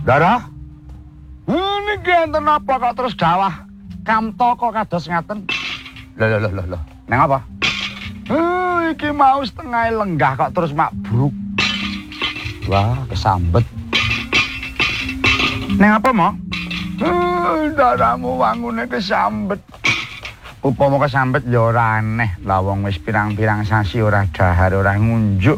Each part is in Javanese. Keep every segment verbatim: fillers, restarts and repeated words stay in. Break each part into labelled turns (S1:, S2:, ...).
S1: Dara? Niki enten apa kok terus dawah? Kamto kok kados ngaten? Lho lho lho lho. Neng apa? Uh, iki mau setengah lenggah kok terus mak bruk. Wah, kesambet. Neng apa, Mo? Uh, daramu wangune kesambet. Upama kesambet ya ora aneh, lah wong wis pirang-pirang sasi ora dahar, ora ngunjuk.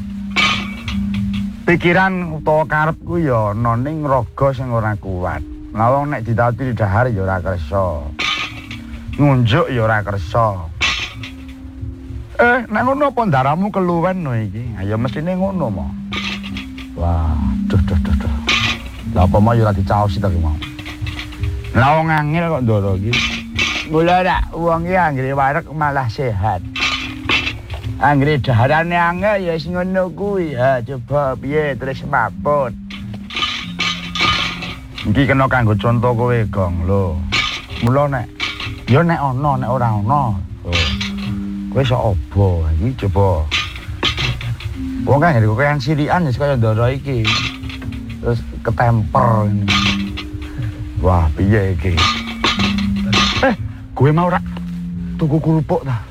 S1: Pikiran utawa karepku ya ana ning raga sing ora kuat. Lah wong nek ditauti dahar ya ora kersa. Ngunjuk ya ora kersa. Eh, nek ngono apa ndaramu keluwen no iki? Ya mestine ngono, Mo. Wah, duh duh duh duh. Lah apa mau ya ora dicaosi ta ki mau. Lah wong angel kok ndara iki. Mula rak wong iki anggere wareg malah sehat. Anggere daharane angel ya wis ngono kuwi. Ha coba piye terus mapun. Iki kena kanggo conto kowe, Gong. Lho. Mula nek ya nek ana nek ora ana. Oh. Kowe sok obo iki coba. Wong kan ngene kowe sirikan wis kaya ndara iki. Terus ketemper ini. Wah, piye iki? Eh, kowe mau rak tuku kerupuk ta?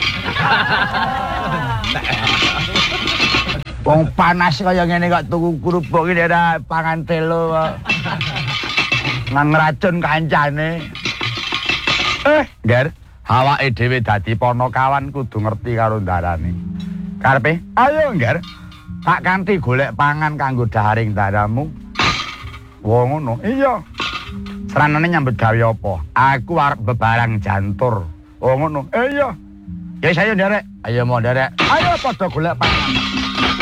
S1: Wong panas kaya ngene kok tuku kerupuk iki ora pangan telo kok. Nang racun kancane. Eh, Ger, awake dhewe dadi ponokawan kudu ngerti karo ndarane. Karepe, ayo, Ger. Tak kanthi golek pangan kanggo daharing daramu. Wong ngono. Iya. Seranane nyambut gawe apa? Aku arep bebarang jantur. Oh ngono. Eh iya. Ya saya nderek. Ayo mau nderek. Ayo padha golek pangan.